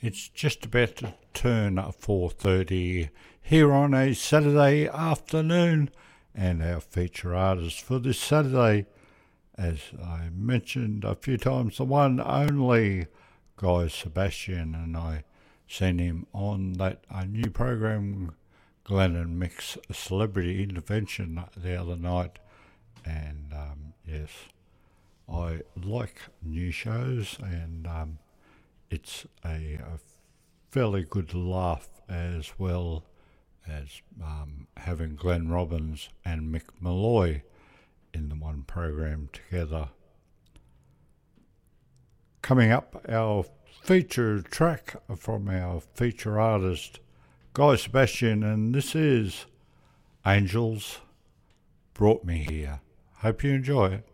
It's just about to turn 4:30 here on a Saturday afternoon, and our feature artist for this Saturday, as I mentioned a few times, the one only Guy Sebastian, and I seen him on that new program, Glenn and Mick's Celebrity Intervention, the other night, and yes, I like new shows, and it's a fairly good laugh as well as having Glenn Robbins and Mick Malloy in the one program together. Coming up, our feature track from our feature artist Guy Sebastian, and this is Angels Brought Me Here. Hope you enjoy it.